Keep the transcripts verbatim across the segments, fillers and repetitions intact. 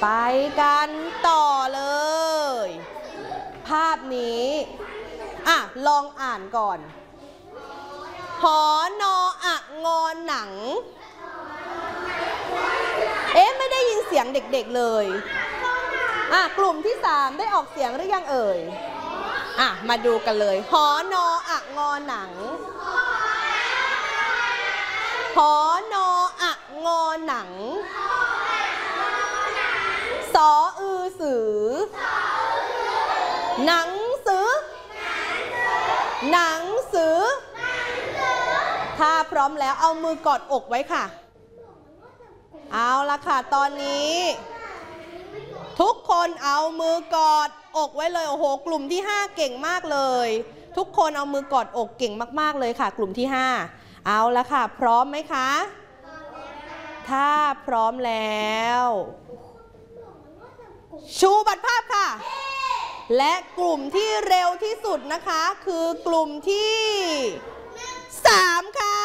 ไปกันต่อเลยภาพนี้อ่ะลองอ่านก่อนหอนออะงอหนังเอ๊ะไม่ได้ยินเสียงเด็กๆเลยอ่ะกลุ่มที่สามได้ออกเสียงหรือยังเอ่ยอ่ะมาดูกันเลยหอนออะงอหนังหอนออะงอหนังสออือสือหนังสือหนังสือถ้าพร้อมแล้วเอามือกอดอกไว้ค่ะเอาละค่ะตอนนี้ทุกคนเอามือกอดอกไว้เลยโอ้โหกลุ่มที่ห้าเก่งมากเลยทุกคนเอามือกอดอกเก่งมากๆเลยค่ะกลุ่มที่ห้าเอาละค่ะพร้อมไหมคะถ้าพร้อมแล้วชูบัตรภาพค่ะและกลุ่มที่เร็วที่สุดนะคะคือกลุ่มที่สามค่ะ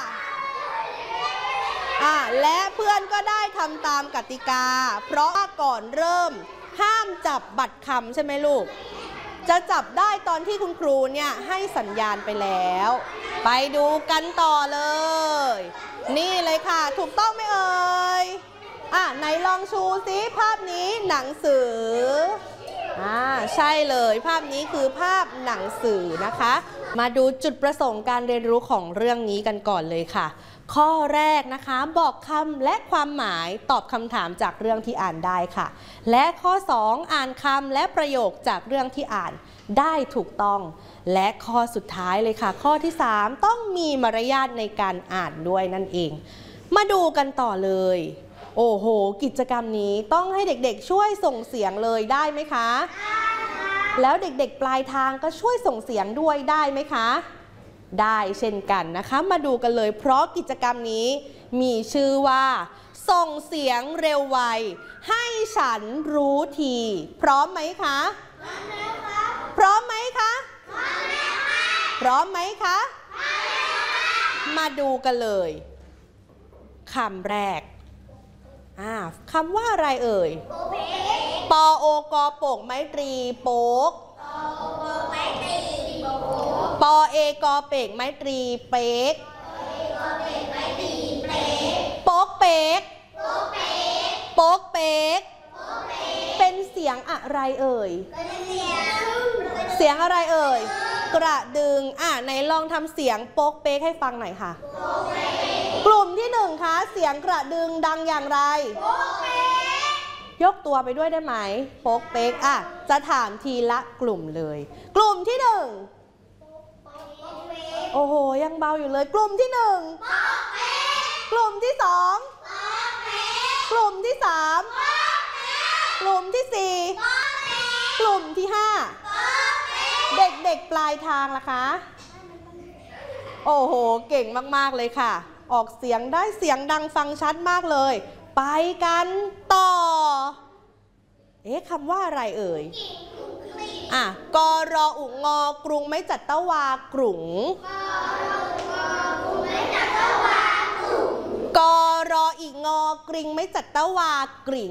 อ่ะและเพื่อนก็ได้ทำตามกติกาเพราะก่อนเริ่มห้ามจับบัตรคำใช่ไหมลูกจะจับได้ตอนที่คุณครูเนี่ยให้สัญญาณไปแล้วไปดูกันต่อเลยนี่เลยค่ะถูกต้องไหมเอ่ยอ่ะไหนลองชูซิภาพนี้หนังสืออ่าใช่เลยภาพนี้คือภาพหนังสือนะคะมาดูจุดประสงค์การเรียนรู้ของเรื่องนี้กันก่อนเลยค่ะข้อแรกนะคะบอกคำและความหมายตอบคำถามจากเรื่องที่อ่านได้ค่ะและข้อสองอ่านคำและประโยคจากเรื่องที่อ่านได้ถูกต้องและข้อสุดท้ายเลยค่ะข้อที่สามต้องมีมารยาทในการอ่านด้วยนั่นเองมาดูกันต่อเลยโอ้โหกิจกรรมนี้ต้องให้เด็กๆช่วยส่งเสียงเลยได้ไหมคะแล้วเด็กๆปลายทางก็ช่วยส่งเสียงด้วยได้ไหมคะได้เช่นกันนะคะมาดูกันเลยเพราะกิจกรรมนี้มีชื่อว่าส่งเสียงเร็วไวให้ฉันรู้ทีพร้อมไหมคะพร้อมไหมคะพร้อมไหมคะมาดูกันเลยคำแรกอ่าคำว่าอะไรเอ่ยปอโอกอโปกไม้ตรีโป๊กปอเอกอเปกไม้ตรีเป๊กโป๊กเป๊กโป๊กเป๊กเป็นเสียงอะไรเอ่ยเสียงอะไรเอ่ยกระดึงอ่ะไหนลองทำเสียงโป๊กเป๊กให้ฟังหน่อยค่ะกลุ่มที่หนึ่งคะเสียงกระดึงดังอย่างไรยกตัวไปด้วยได้ไหมโป๊กเป๊กอ่ะจะถามทีละกลุ่มเลยกลุ่มที่หนึ่งโอ้โหยังเบาอยู่เลยกลุ่มที่หนึ่งกลุ่มที่สองกลุ่มที่สามกลุ่มที่สี่กลุ่มที่ห้าเด็กๆปลายทางล่ะคะโอ้โหเก่งมากๆเลยค่ะออกเสียงได้เสียงดังฟังชัดมากเลยไปกันต่อเอ๊ะคำว่าอะไรเอ่ยอ่ะกอรออุงอกรุงไม่จัดตะวากรุงกอรออีงอกริงไม่จัดตะวากริ่ง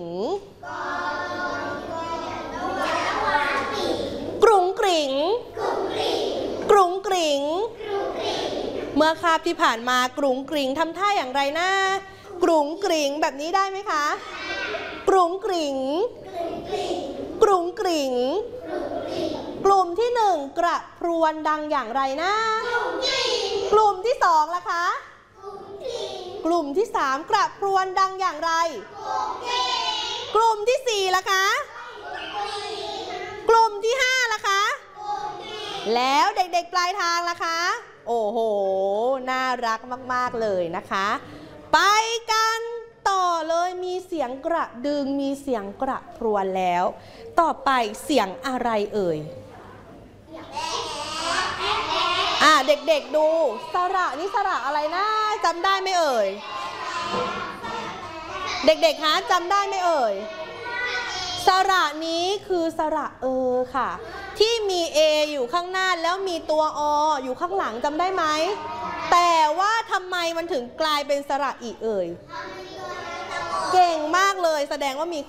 กรุงกริ่งกรุงกริ่งเมื่อคาบที่ผ่านมากรุงกริ่งทำท่าอย่างไรนะกรุงกริ่งแบบนี้ได้ไหมคะกรุงกริ่งกรุงกริ่งกลุ่มที่หนึ่งกระพรวนดังอย่างไรนะกลุ่มที่สองล่ะคะกลุ่มที่สามกระพรวนดังอย่างไรกลุ่มที่สี่ล่ะคะกลุ่มที่ห้าล่ะคะแล้วเด็กๆปลายทางล่ะคะโอ้โหน่ารักมากๆเลยนะคะไปกันต่อเลยมีเสียงกระดึงมีเสียงกระพรวนแล้วต่อไปเสียงอะไรเอ่ยอ่ะเด็กๆดูสระนี่สระอะไรนะจำได้ไหมเอ่ยเด็กๆคะจำได้ไหมเอ่ยสระนี้คือสระเออค่ะที่มีเออยู่ข้างหน้าแล้วมีตัวออยู่ข้างหลังจำได้ไหมแต่ว่าทำไมมันถึงกลายเป็นสระอีเอ่ยเก่งมากเลยแสดงว่ามี